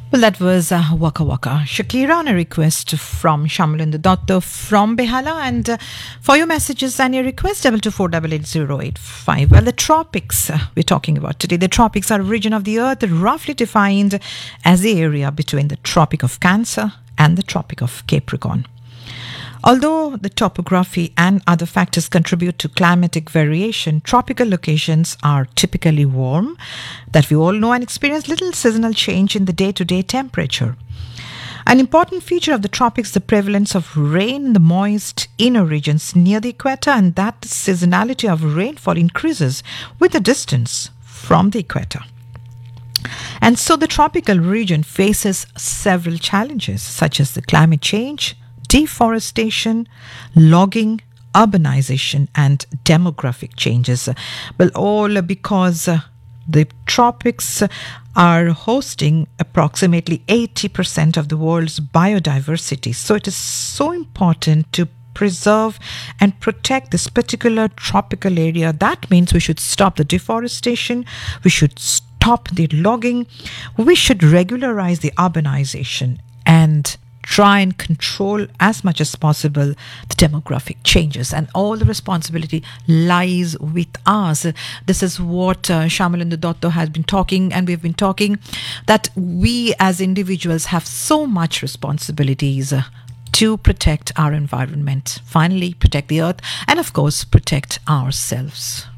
Well, that was Waka Waka Shakira on a request from Shamalindu Datta from Behala. And for your messages and your requests, 224888085. Well, the tropics we're talking about today. The tropics are a region of the earth roughly defined as the area between the Tropic of Cancer and the Tropic of Capricorn. Although the topography and other factors contribute to climatic variation, tropical locations are typically warm, that we all know, and experience little seasonal change in the day-to-day temperature. An important feature of the tropics is the prevalence of rain in the moist inner regions near the equator, and that the seasonality of rainfall increases with the distance from the equator. And so the tropical region faces several challenges, such as the climate change, deforestation, logging, urbanization, and demographic changes. Well, all because the tropics are hosting approximately 80% of the world's biodiversity. So it is so important to preserve and protect this particular tropical area. That means we should stop the deforestation, we should stop the logging, we should regularize the urbanization, and try and control as much as possible the demographic changes. And all the responsibility lies with us. This is what Shamalindu Datta has been talking, and we've been talking, that we as individuals have so much responsibilities to protect our environment, finally protect the earth, and of course protect ourselves.